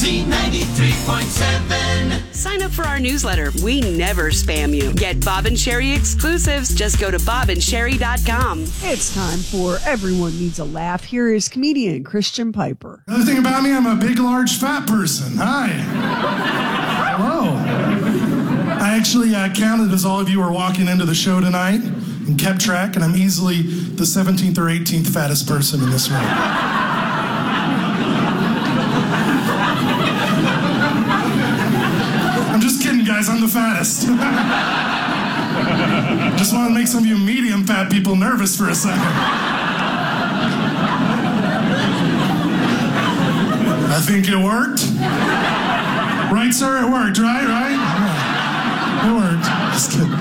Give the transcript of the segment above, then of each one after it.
Z93.7. Sign up for our newsletter. We never spam you. Get Bob and Sherry exclusives. Just go to bobandsherry.com. It's time for Everyone Needs a Laugh. Here is comedian Christian Piper. Another thing about me, I'm a big, large, fat person. Hi. Hello. I actually counted as all of you were walking into the show tonight and kept track, and I'm easily the 17th or 18th fattest person in this room. I'm just kidding, guys. I'm the fattest. Just want to make some of you medium fat people nervous for a second. I think it worked. Right, sir? It worked, right? Yeah. It worked. Just kidding.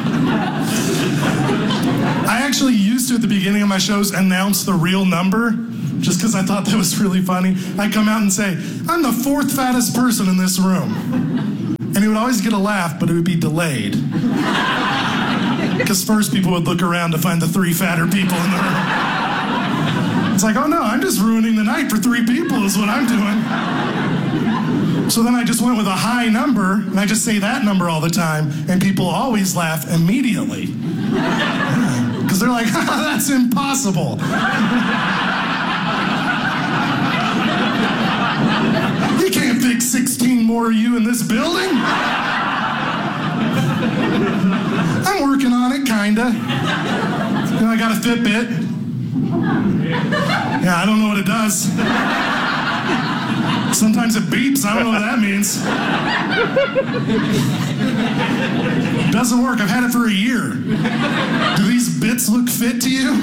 I actually used to, at the beginning of my shows, announce the real number, just because I thought that was really funny. I'd come out and say, I'm the fourth fattest person in this room. And he would always get a laugh, but it would be delayed. Because first people would look around to find the three fatter people in the room. It's like, oh no, I'm just ruining the night for three people is what I'm doing. So then I just went with a high number, and I just say that number all the time, and people always laugh immediately. Because they're like, that's impossible. You can't fit 16 more of you in this building. I'm working on it, kinda. You know, I got a Fitbit. Yeah, I don't know what it does. Sometimes it beeps. I don't know what that means. It doesn't work. I've had it for a year. Do these bits look fit to you?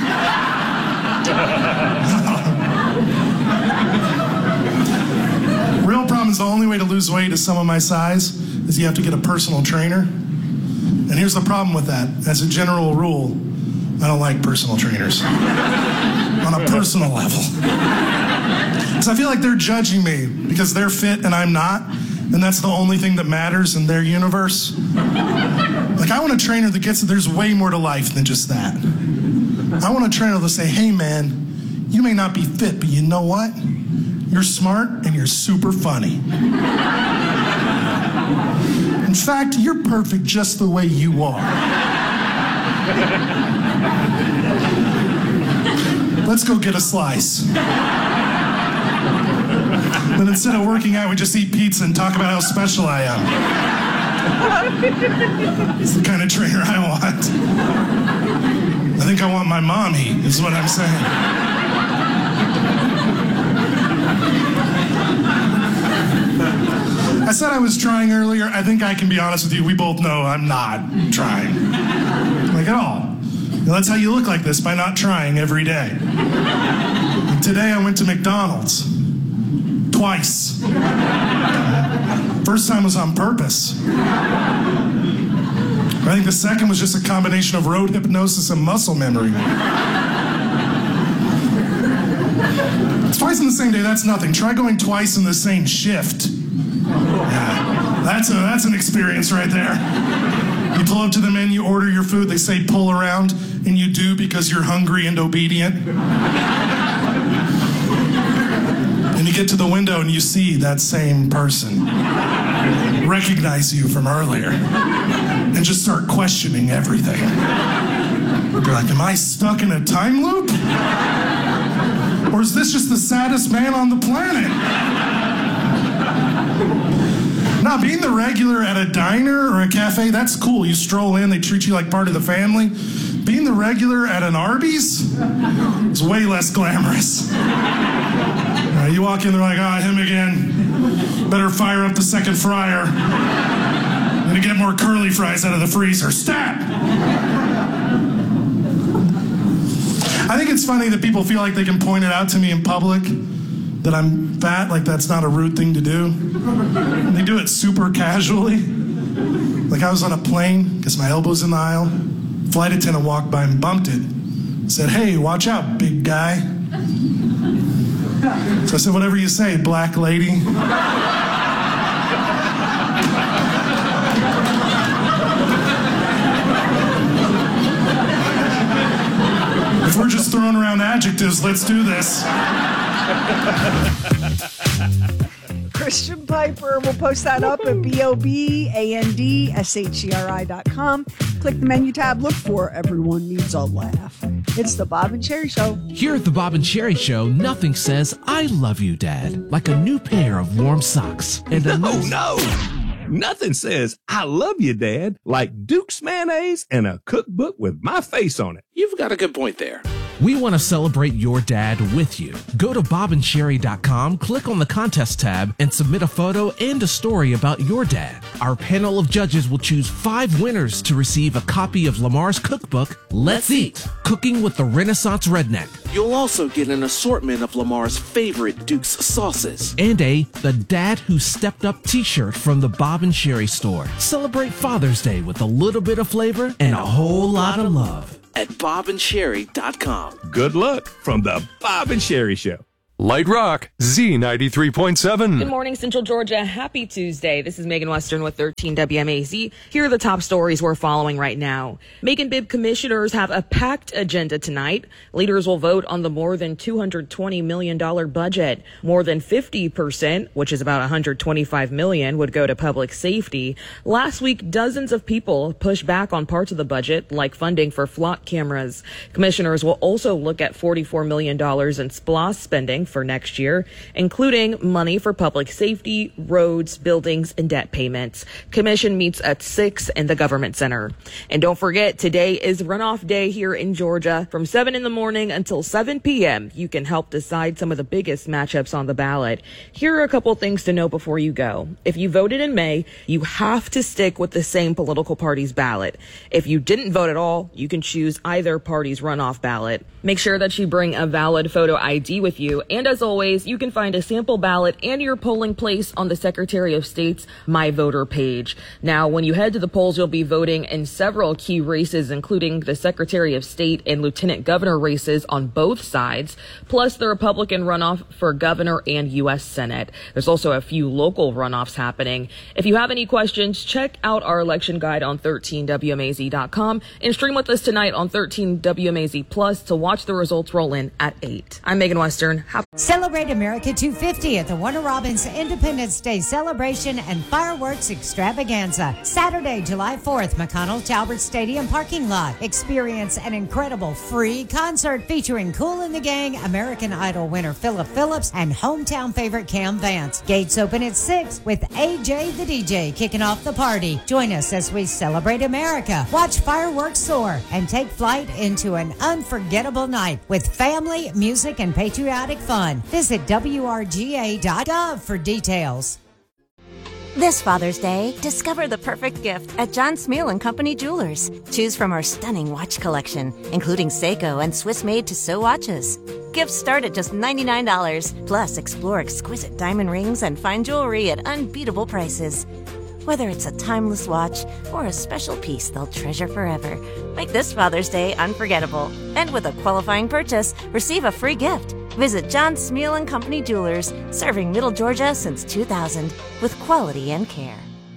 Real problem is the only way to lose weight is someone my size is you have to get a personal trainer. And here's the problem with that. As a general rule, I don't like personal trainers. On a personal level. Because I feel like they're judging me because they're fit and I'm not. And that's the only thing that matters in their universe. Like, I want a trainer that gets that there's way more to life than just that. I want a trainer that'll say, hey man, you may not be fit, but you know what? You're smart and you're super funny. In fact, you're perfect just the way you are. Let's go get a slice. But instead of working out, we just eat pizza and talk about how special I am. It's the kind of trainer I want. I think I want my mommy, is what I'm saying. I said I was trying earlier. I think I can be honest with you. We both know I'm not trying. Like at all. Now, that's how you look like this, by not trying every day. And today I went to McDonald's. Twice. First time was on purpose. I think the second was just a combination of road hypnosis and muscle memory. Twice in the same day, that's nothing. Try going twice in the same shift. Yeah, that's an experience right there. You pull up to the menu, order your food, they say pull around, and you do because you're hungry and obedient. And you get to the window and you see that same person recognize you from earlier and just start questioning everything. You're like, am I stuck in a time loop? Or is this just the saddest man on the planet? Now, being the regular at a diner or a cafe, that's cool. You stroll in, they treat you like part of the family. Being the regular at an Arby's is way less glamorous. You walk in, they're like, ah, him again. Better fire up the second fryer. I'm gonna get more curly fries out of the freezer. Stat! I think it's funny that people feel like they can point it out to me in public that I'm fat, like that's not a rude thing to do. And they do it super casually. Like I was on a plane, because my elbow's in the aisle. Flight attendant walked by and bumped it. Said, hey, watch out, big guy. So I said, whatever you say, black lady. If we're just throwing around adjectives, let's do this. Christian Piper. We'll post that up at BOBANDSHERI.com. Click the menu tab. Look for Everyone Needs a Laugh. It's the Bob and Sherry Show. Here at the Bob and Sherry Show, nothing says I love you, Dad, like a new pair of warm socks. And No. Nothing says I love you, Dad, like Duke's mayonnaise and a cookbook with my face on it. You've got a good point there. We want to celebrate your dad with you. Go to bobandsherry.com, click on the contest tab, and submit a photo and a story about your dad. Our panel of judges will choose 5 winners to receive a copy of Lamar's cookbook, Let's Eat, Cooking with the Renaissance Redneck. You'll also get an assortment of Lamar's favorite Duke's sauces. And a The Dad Who Stepped Up t-shirt from the Bob and Sherry store. Celebrate Father's Day with a little bit of flavor and a whole lot of love. At bobandsherry.com. Good luck from the Bob and Sherry Show. Light Rock, Z93.7. Good morning, Central Georgia. Happy Tuesday. This is Megan Western with 13 WMAZ. Here are the top stories we're following right now. Macon Bibb commissioners have a packed agenda tonight. Leaders will vote on the more than $220 million budget. More than 50%, which is about $125 million, would go to public safety. Last week, dozens of people pushed back on parts of the budget, like funding for flock cameras. Commissioners will also look at $44 million in SPLOST spending for next year, including money for public safety, roads, buildings, and debt payments. Commission meets at 6 in the Government Center. And don't forget, today is runoff day here in Georgia. From 7 in the morning until 7 p.m., you can help decide some of the biggest matchups on the ballot. Here are a couple things to know before you go. If you voted in May, you have to stick with the same political party's ballot. If you didn't vote at all, you can choose either party's runoff ballot. Make sure that you bring a valid photo ID with you. And as always, you can find a sample ballot and your polling place on the Secretary of State's My Voter page. Now, when you head to the polls, you'll be voting in several key races, including the Secretary of State and Lieutenant Governor races on both sides, plus the Republican runoff for governor and U.S. Senate. There's also a few local runoffs happening. If you have any questions, check out our election guide on 13WMAZ.com and stream with us tonight on 13WMAZ Plus to watch the results roll in at 8. I'm Megan Western. Celebrate America 250 at the Warner Robins Independence Day Celebration and Fireworks Extravaganza. Saturday, July 4th, McConnell Talbert Stadium parking lot. Experience an incredible free concert featuring Kool and the Gang, American Idol winner Philip Phillips, and hometown favorite Cam Vance. Gates open at 6 with AJ the DJ kicking off the party. Join us as we celebrate America, watch fireworks soar, and take flight into an unforgettable night with family, music, and patriotic fun. Visit WRGA.gov for details. This Father's Day, discover the perfect gift at John Smeal & Company Jewelers. Choose from our stunning watch collection, including Seiko and Swiss-made Tissot watches. Gifts start at just $99. Plus, explore exquisite diamond rings and fine jewelry at unbeatable prices. Whether it's a timeless watch or a special piece they'll treasure forever, make this Father's Day unforgettable. And with a qualifying purchase, receive a free gift. Visit John Smeal & Company Jewelers, serving Middle Georgia since 2000 with quality and care.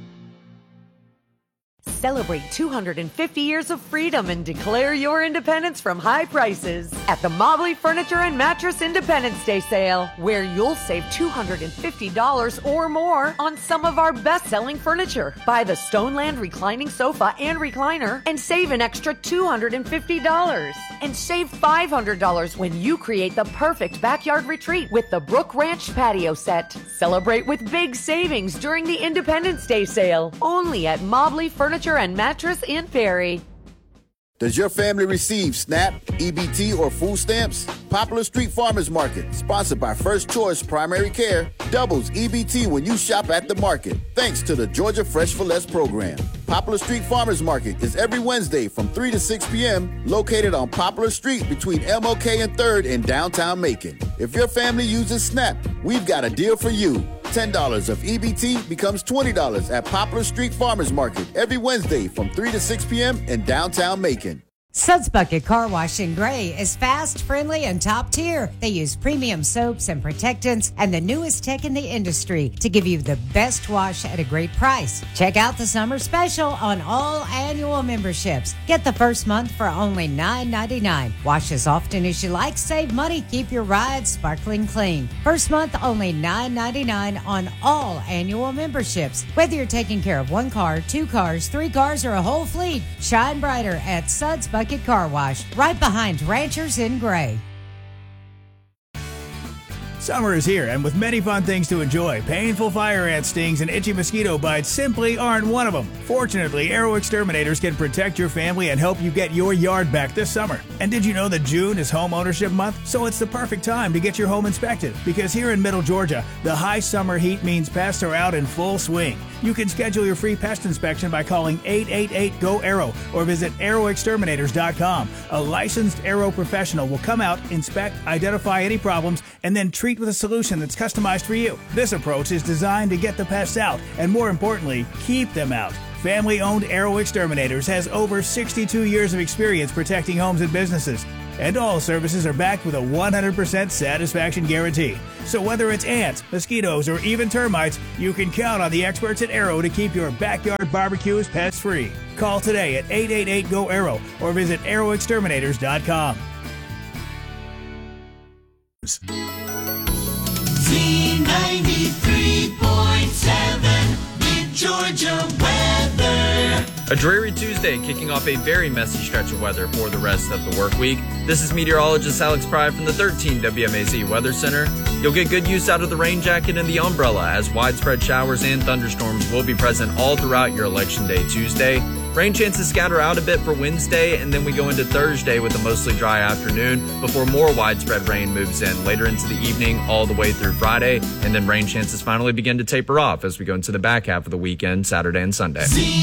Celebrate 250 years of freedom and declare your independence from high prices at the Mobley Furniture and Mattress Independence Day sale, where you'll save $250 or more on some of our best-selling furniture. Buy the Stoneland reclining sofa and recliner and save an extra $250. And save $500 when you create the perfect backyard retreat with the Brook Ranch patio set. Celebrate with big savings during the Independence Day sale, only at Mobley Furniture and Mattress in Perry. Does your family receive SNAP, EBT, or food stamps? Poplar Street Farmers Market, sponsored by First Choice Primary Care, doubles EBT when you shop at the market, thanks to the Georgia Fresh for Less program. Poplar Street Farmers Market is every Wednesday from 3 to 6 p.m., located on Poplar Street between MLK and 3rd in downtown Macon. If your family uses SNAP, we've got a deal for you. $10 of EBT becomes $20 at Poplar Street Farmers Market every Wednesday from 3 to 6 p.m. in downtown Macon. Suds Bucket Car Wash in Gray is fast, friendly, and top tier. They use premium soaps and protectants and the newest tech in the industry to give you the best wash at a great price. Check out the summer special on all annual memberships. Get the first month for only $9.99. Wash as often as you like, save money, keep your ride sparkling clean. First month only $9.99 on all annual memberships. Whether you're taking care of one car, 2 cars, 3 cars, or a whole fleet, shine brighter at Suds Bucket Car Wash, right behind Ranchers in Gray. Summer is here, and with many fun things to enjoy, painful fire ant stings and itchy mosquito bites simply aren't one of them. Fortunately, Arrow Exterminators can protect your family and help you get your yard back this summer. And did you know that June is Home Ownership Month? So it's the perfect time to get your home inspected, because here in Middle Georgia, the high summer heat means pests are out in full swing. You can schedule your free pest inspection by calling 888-GO-ARROW or visit arrowexterminators.com. A licensed Arrow professional will come out, inspect, identify any problems, and then treat with a solution that's customized for you. This approach is designed to get the pests out and, more importantly, keep them out. Family-owned Arrow Exterminators has over 62 years of experience protecting homes and businesses. And all services are backed with a 100% satisfaction guarantee. So whether it's ants, mosquitoes, or even termites, you can count on the experts at Arrow to keep your backyard barbecues pest-free. Call today at 888-GO-ARROW or visit arrowexterminators.com. Z93.7 Big Georgia weather. A dreary Tuesday kicking off a very messy stretch of weather for the rest of the work week. This is meteorologist Alex Pry from the 13 WMAZ Weather Center. You'll get good use out of the rain jacket and the umbrella, as widespread showers and thunderstorms will be present all throughout your Election Day Tuesday. Rain chances scatter out a bit for Wednesday, and then we go into Thursday with a mostly dry afternoon before more widespread rain moves in later into the evening all the way through Friday, and then rain chances finally begin to taper off as we go into the back half of the weekend, Saturday and Sunday.